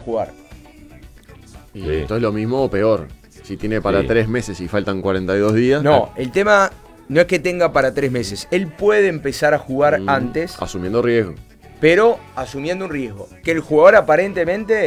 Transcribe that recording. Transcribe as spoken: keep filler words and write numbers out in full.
jugar. Y Sí. entonces lo mismo o peor. Si tiene para Sí. tres meses y faltan cuarenta y dos días. No, el tema no es que tenga para tres meses. Él puede empezar a jugar mm, antes, Asumiendo riesgo. pero asumiendo un riesgo. Que el jugador aparentemente